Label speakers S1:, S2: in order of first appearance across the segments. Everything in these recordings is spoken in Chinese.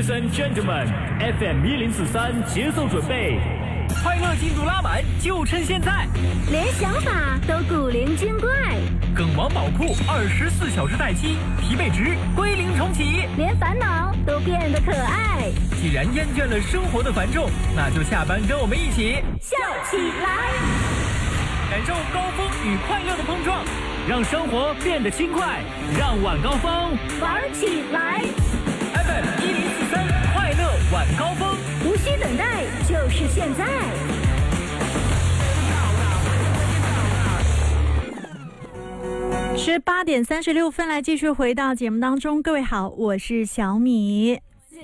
S1: Ladies and gentlemen, FM 1043节奏准备，快乐进度拉满，就趁现在！
S2: 连想法都古灵精怪，
S1: 梗王宝库24小时待机，疲惫值归零重启，
S2: 连烦恼都变得可爱。
S1: 既然厌倦了生活的繁重，那就下班跟我们一起
S2: 笑起来，
S1: 感受高峰与快乐的碰撞，让生活变得轻快，让晚高峰
S2: 玩起来。
S1: FM 1043快乐晚高峰，
S2: 无需等待，就是现在。
S3: 18点36分，来继续回到节目当中。各位好，我是小米。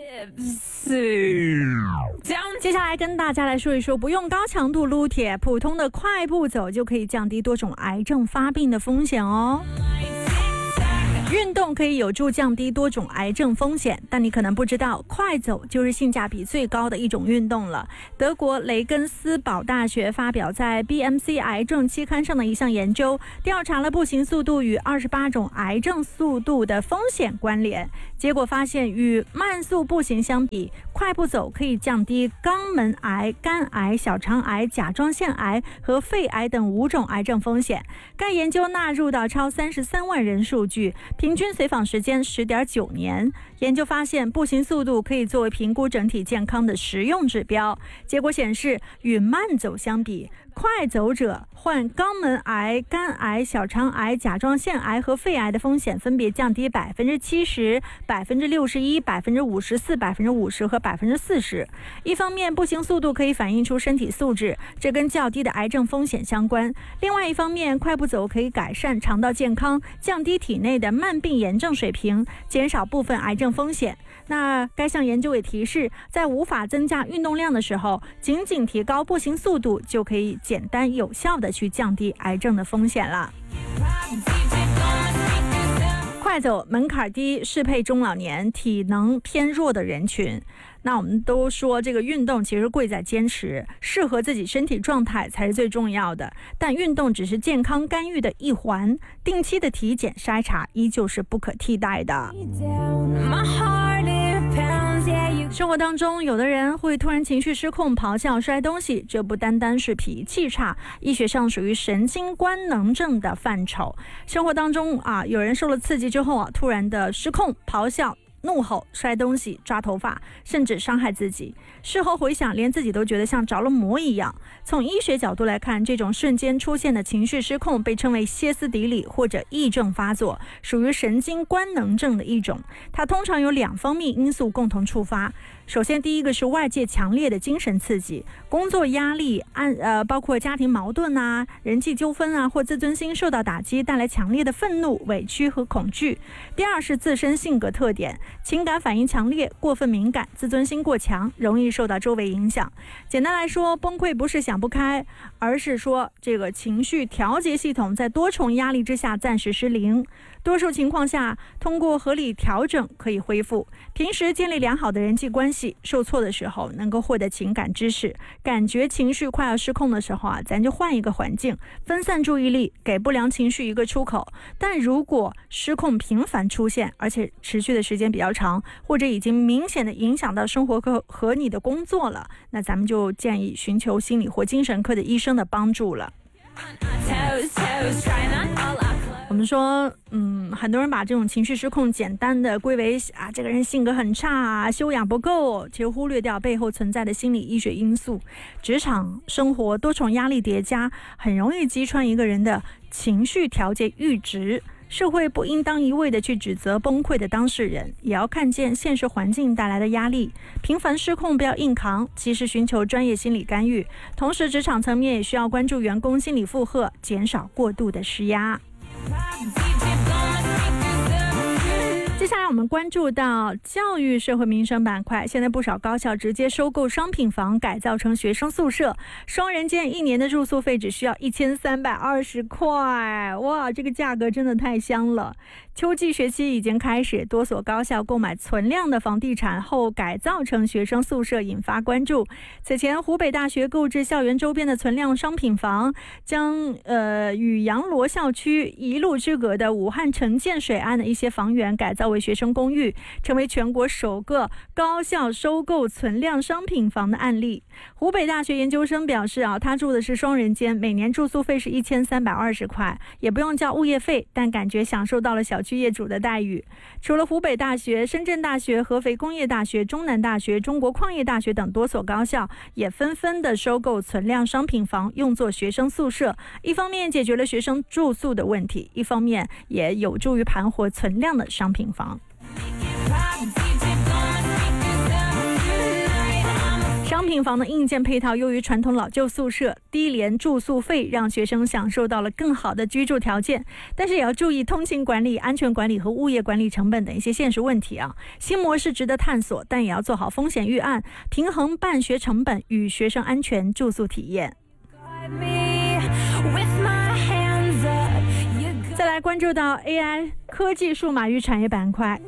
S3: 接下来跟大家来说一说，不用高强度撸铁，普通的快步走就可以降低多种癌症发病的风险哦。运动可以有助降低多种癌症风险，但你可能不知道，快走就是性价比最高的一种运动了。德国雷根斯堡大学发表在 BMC 癌症期刊上的一项研究，调查了步行速度与28种癌症速度的风险关联。结果发现，与慢速步行相比，快步走可以降低肛门癌、肝癌、小肠癌、甲状腺癌和肺癌等5种癌症风险。该研究纳入到超33万人数据，平均随访时间10.9年。研究发现，步行速度可以作为评估整体健康的实用指标。结果显示，与慢走相比，快走者患肛门癌、肝癌、小肠癌、甲状腺癌和肺癌的风险分别降低70%、61%、54%、50%和40%。一方面，步行速度可以反映出身体素质，这跟较低的癌症风险相关；另外一方面，快步走可以改善肠道健康，降低体内的慢病炎症水平，减少部分癌症风险。那该项研究也提示，在无法增加运动量的时候，仅仅提高步行速度就可以简单有效的去降低癌症的风险了。快走门槛低，适配中老年、体能偏弱的人群。那我们都说这个运动其实贵在坚持，适合自己身体状态才是最重要的。但运动只是健康干预的一环，定期的体检筛查依旧是不可替代的。生活当中，有的人会突然情绪失控，咆哮、摔东西，这不单单是脾气差，医学上属于神经官能症的范畴。生活当中有人受了刺激之后突然的失控、咆哮、怒吼、摔东西、抓头发，甚至伤害自己。事后回想，连自己都觉得像着了魔一样。从医学角度来看，这种瞬间出现的情绪失控被称为歇斯底里或者癔症发作，属于神经官能症的一种。它通常有2方面因素共同触发。首先，第一个是外界强烈的精神刺激，工作压力、包括家庭矛盾人际纠纷或自尊心受到打击，带来强烈的愤怒、委屈和恐惧。第二是自身性格特点，情感反应强烈、过分敏感、自尊心过强，容易受到周围影响。简单来说，崩溃不是想不开，而是说这个情绪调节系统在多重压力之下暂时失灵。多数情况下，通过合理调整可以恢复。平时建立良好的人际关系，受挫的时候能够获得情感支持，感觉情绪快要失控的时候咱就换一个环境，分散注意力，给不良情绪一个出口。但如果失控频繁出现，而且持续的时间比较长，或者已经明显的影响到生活和你的工作了，那咱们就建议寻求心理或精神科的医生的帮助了。我们说很多人把这种情绪失控简单的归为这个人性格很差修养不够，其实忽略掉背后存在的心理医学因素。职场生活多重压力叠加，很容易击穿一个人的情绪调节阈值。社会不应当一味的去指责崩溃的当事人，也要看见现实环境带来的压力。频繁失控不要硬扛，及时寻求专业心理干预。同时，职场层面也需要关注员工心理负荷，减少过度的施压。接下来我们关注到教育社会民生板块。现在不少高校直接收购商品房，改造成学生宿舍，双人间1年的住宿费只需要1320块，哇，这个价格真的太香了。 秋季学期已经开始，多所高校购买存量的房地产后改造成学生宿舍，引发关注。此前，湖北大学购置校园周边的存量商品房，将与阳罗校区一路之隔的武汉城建水岸的一些房源改造为学生公寓，成为全国首个高校收购存量商品房的案例。湖北大学研究生表示他住的是双人间，每年住宿费是1320块，也不用交物业费，但感觉享受到了小区业主的待遇。除了湖北大学、深圳大学、合肥工业大学、中南大学、中国矿业大学等多所高校也纷纷的收购存量商品房，用作学生宿舍，一方面解决了学生住宿的问题，一方面也有助于盘活存量的商品房。商品房的硬件配套优于传统老旧宿舍，低廉住宿费让学生享受到了更好的居住条件，但是也要注意通勤管理、安全管理和物业管理成本等一些现实问题啊。新模式值得探索，但也要做好风险预案，平衡办学成本与学生安全住宿体验。再来关注到 AI 科技数码与产业板块。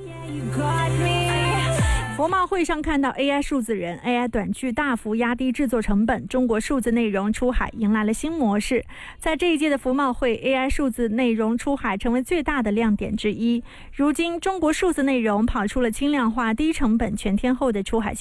S3: 服贸会上看到 AI 数字人、AI 短剧大幅压低制作成本，中国数字内容出海迎来了新模式。在这一届的服贸会， AI 数字内容出海成为最大的亮点之一。如今中国数字内容跑出了轻量化、低成本、全天候的出海